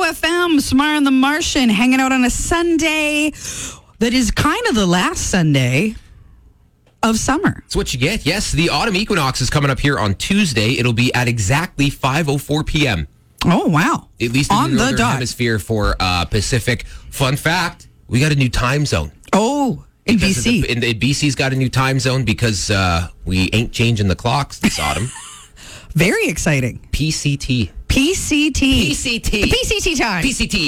OFM, Samara and the Martian, hanging out on a Sunday that is kind of the last Sunday of summer. That's what you get. Yes, the autumn equinox is coming up here on Tuesday. It'll be at exactly 5:04 p.m. Oh, wow. At least in on the northern dot. hemisphere for Pacific. Fun fact, we got a new time zone. Oh, in BC. BC's got a new time zone because we ain't changing the clocks this autumn. Very exciting. PCT. PCT. PCT. The PCT time.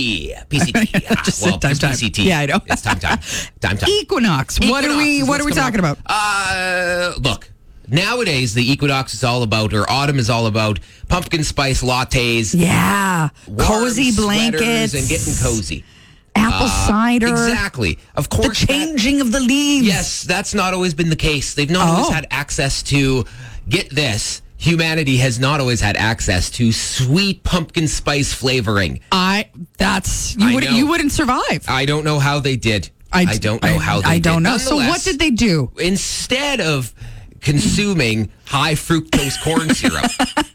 PCT. Just said time. PCT. Yeah, I know. It's time. Time. Equinox. What are we talking about? Look, nowadays the equinox is all about, or autumn is all about, pumpkin spice lattes. Yeah. Cozy warm blankets. sweaters and getting cozy. Apple cider. Exactly. Of course. The changing of the leaves. Yes, that's not always been the case. They've not always had access to, get this, humanity has not always had access to sweet pumpkin spice flavoring. You wouldn't survive. I don't know how they did. I don't know how they did. I don't know. So what did they do? Instead of consuming high fructose corn syrup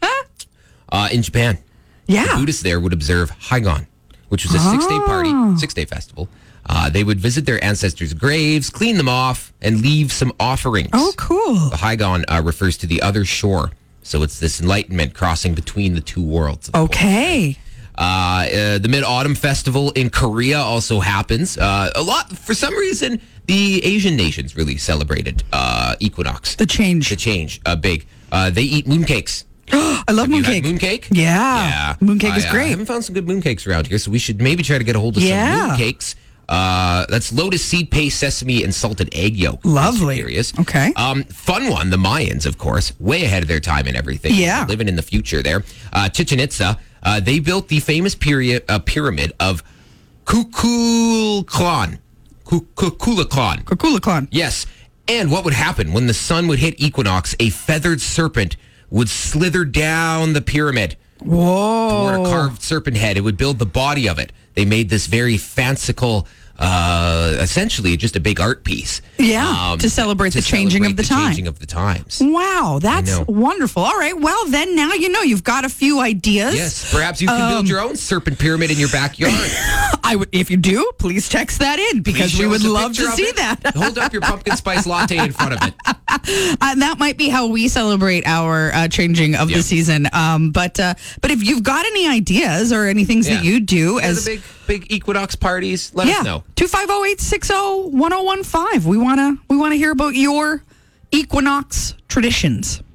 in Japan, the Buddhists there would observe Haigon, which was a 6-day party, 6-day festival. They would visit their ancestors' graves, clean them off, and leave some offerings. Oh, cool. The Haigon refers to the other shore. So it's this enlightenment crossing between the two worlds. Okay. The Mid-Autumn Festival in Korea also happens. A lot, for some reason, the Asian nations really celebrated equinox. The change. Big. They eat mooncakes. I love mooncake. Mooncake? Yeah. Mooncake is great. I haven't found some good mooncakes around here, so we should maybe try to get a hold of some mooncakes. That's lotus seed paste, sesame, and salted egg yolk. Lovely. Curious. Okay. Fun one. The Mayans, of course, way ahead of their time and everything. Yeah. Living in the future there. Chichen Itza. They built the famous pyramid of Kukulkan. Kukulkan. Yes. And what would happen when the sun would hit equinox? A feathered serpent would slither down the pyramid. Whoa. Toward a carved serpent head. It would build the body of it. They made this very fanciful, essentially just a big art piece. Yeah, to celebrate the changing of the times. Wow, that's wonderful. All right, well, then now you know you've got a few ideas. Yes, perhaps you can build your own serpent pyramid in your backyard. I would, if you do, please text that in because we would love to see that. Hold up your pumpkin spice latte in front of it. That might be how we celebrate our changing of the season. But if you've got any ideas or any things that you do as the big equinox parties, let us know. 250-860-1015. We wanna hear about your equinox traditions.